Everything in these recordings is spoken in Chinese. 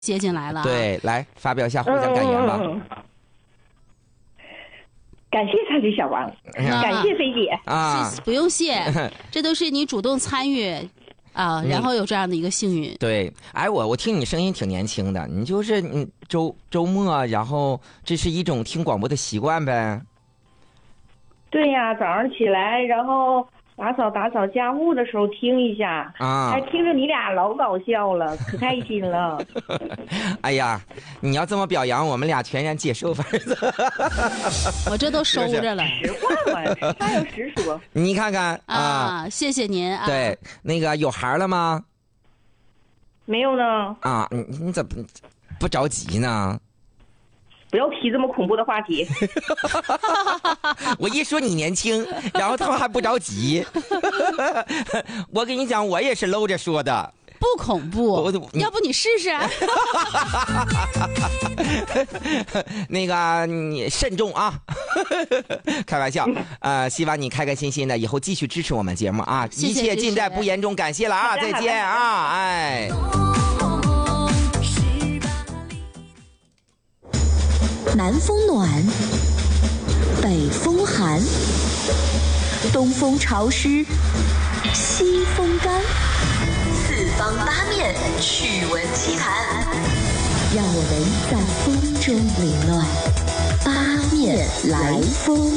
接进来了。 对，来发表一下获奖感言吧。 感谢超级小王，感谢菲姐啊， 不用谢，这都是你主动参与啊，然后有这样的一个幸运。 对，哎，我听你声音挺年轻的，你就是周末，然后这是一种听广播的习惯呗。 对呀，早上起来，然后打扫家务的时候听一下啊，还听着你俩老搞笑了，可开心了。 哎呀，你要这么表扬，我们俩全然接受份子。 我这都收着了。 实话嘛，话要实说。 你看看啊，谢谢您啊。 对，那个有孩了吗？ 没有呢。 啊，你怎么不着急呢？ 不要提这么恐怖的话题。 我一说你年轻，然后他们还不着急。我跟你讲，我也是搂着说的。 不恐怖，要不你试试？ 那个你慎重啊，开玩笑。希望你开开心心的，以后继续支持我们节目啊！ 谢谢一切尽在不言中，感谢了啊！再见啊！哎。 南风暖，北风寒，东风潮湿，西风干，四方八面趣闻奇谈，让我们在风中凌乱，八面来风。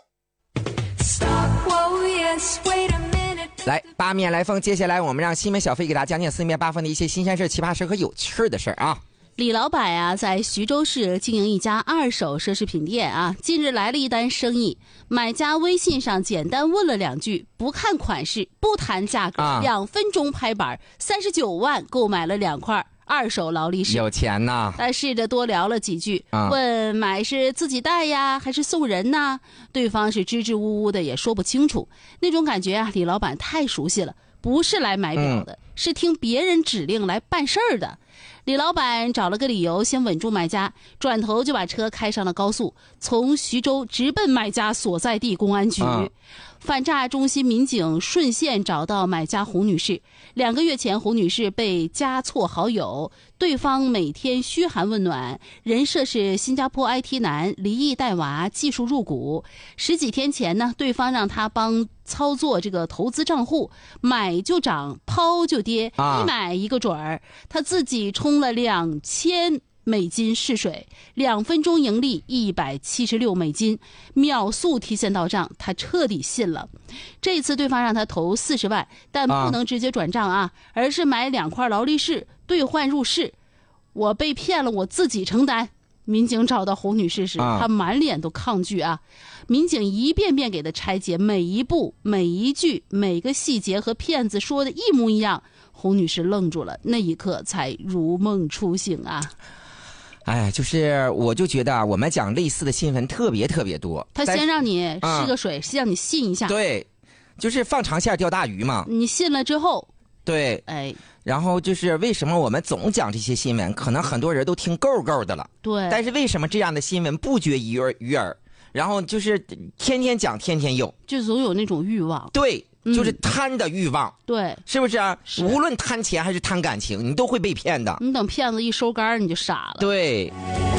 来，八面来风，接下来我们让西门小飞给大家讲讲四面八方的一些新鲜事、奇葩事和有趣的事啊。 李老板啊，在徐州市经营一家二手奢侈品店啊。近日来了一单生意，买家微信上简单问了2句，不看款式，不谈价格，2分钟拍板，39万购买了2块二手劳力士。 有钱呐！ 但试着多聊了几句，问买是自己带呀，还是送人呢？对方是支支吾吾的，也说不清楚。那种感觉啊，李老板太熟悉了，不是来买表的，是听别人指令来办事儿的。李老板找了个理由，先稳住买家，转头就把车开上了高速，从徐州直奔买家所在地公安局。反诈中心民警顺线找到买家洪女士。2个月前，洪女士被加错好友，对方每天嘘寒问暖，人设是新加坡 IT 男，离异带娃，技术入股。10几天前呢，对方让他帮操作这个投资账户，买就涨，抛就跌，一买一个准儿。他自己充了$2000试水，2分钟盈利$176，秒速提现到账，他彻底信了。这次对方让他投40万，但不能直接转账啊，而是买2块劳力士兑换入市。我被骗了，我自己承担。民警找到洪女士时，她满脸都抗拒啊。民警一遍遍给她拆解每一步、每一句、每个细节和骗子说的一模一样。洪女士愣住了，那一刻才如梦初醒啊。 哎，我就觉得我们讲类似的新闻特别多。 他先让你试个水，先让你信一下。 对，就是放长线钓大鱼嘛。 你信了之后， 对， 哎， 然后就是为什么我们总讲这些新闻，可能很多人都听够的了。 对， 但是为什么这样的新闻不绝于耳？然后就是天天讲，天天有， 就总有那种欲望。 对。就是贪的欲望， 对， 是不是啊？无论贪钱还是贪感情，你都会被骗的。 你等骗子一收杆，你就傻了。 对。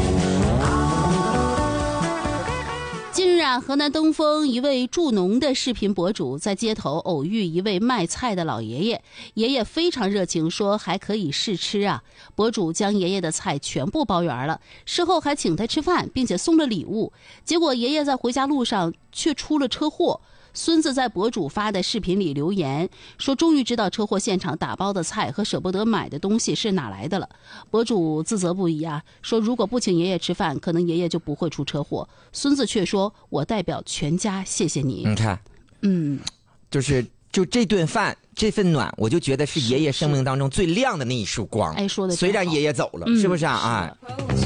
近日啊，河南登封一位助农的视频博主在街头偶遇一位卖菜的老爷爷，爷爷非常热情，说还可以试吃啊。博主将爷爷的菜全部包圆了，事后还请他吃饭，并且送了礼物。结果爷爷在回家路上却出了车祸。孙子在博主发的视频里留言说，终于知道车祸现场打包的菜和舍不得买的东西是哪来的了。博主自责不已啊，说如果不请爷爷吃饭，可能爷爷就不会出车祸。孙子却说，我代表全家谢谢你。 你看，就这顿饭，这份暖，我就觉得是爷爷生命当中最亮的那一束光。 哎，说的虽然爷爷走了，是不是啊？哎。